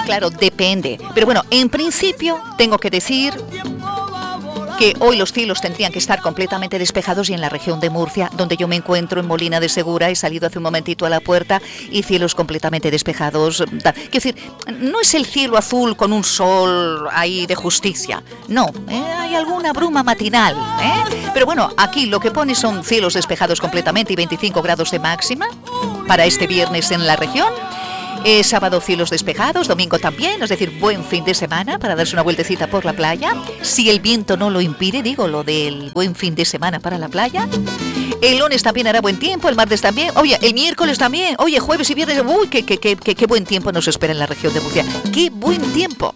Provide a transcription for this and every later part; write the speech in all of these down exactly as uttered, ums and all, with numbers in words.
Claro, depende. Pero bueno, en principio tengo que decir que hoy los cielos tendrían que estar completamente despejados y en la región de Murcia, donde yo me encuentro en Molina de Segura, he salido hace un momentito a la puerta y cielos completamente despejados. Quiero decir, no es el cielo azul con un sol ahí de justicia, no, ¿eh? Hay alguna bruma matinal, ¿eh? Pero bueno, aquí lo que pone son cielos despejados completamente y veinticinco grados de máxima para este viernes en la región. Eh, sábado cielos despejados, domingo también, es decir, buen fin de semana para darse una vueltecita por la playa. Si el viento no lo impide, digo lo del buen fin de semana para la playa. El lunes también hará buen tiempo, el martes también, oye, el miércoles también, oye, jueves y viernes, uy, qué, qué, qué, qué, qué buen tiempo nos espera en la región de Murcia. ¡Qué buen tiempo!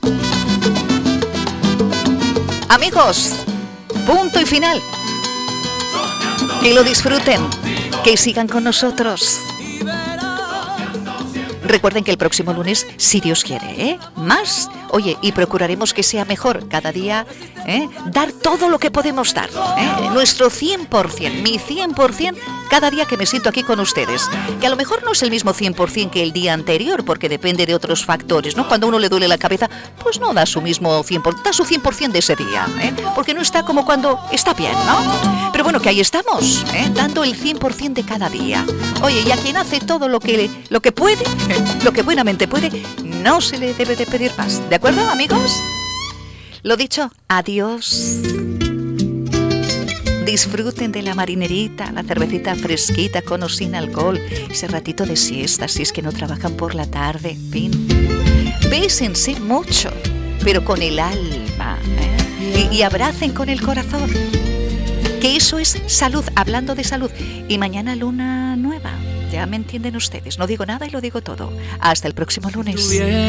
Amigos, punto y final. Que lo disfruten, que sigan con nosotros. Recuerden que el próximo lunes, si Dios quiere, ¿eh? Más, oye, y procuraremos que sea mejor cada día, ¿eh? Dar todo lo que podemos dar, ¿eh? Nuestro cien por ciento, mi cien por ciento cada día que me siento aquí con ustedes. Que a lo mejor no es el mismo cien por ciento que el día anterior, porque depende de otros factores, ¿no? Cuando a uno le duele la cabeza, pues no da su mismo cien por ciento, da su cien por ciento de ese día, ¿eh? Porque no está como cuando está bien, ¿no? Pero bueno, que ahí estamos, ¿eh? Dando el cien por ciento de cada día. Oye, y a quien hace todo lo que, lo que puede, lo que buenamente puede, no se le debe de pedir más. ¿De acuerdo, amigos? Lo dicho, adiós. Disfruten de la marinerita, la cervecita fresquita con o sin alcohol, ese ratito de siesta si es que no trabajan por la tarde, en fin. Bésense mucho, pero con el alma, ¿eh? y, y abracen con el corazón. Que eso es salud, hablando de salud. Y mañana luna nueva, ya me entienden ustedes. No digo nada y lo digo todo. Hasta el próximo lunes.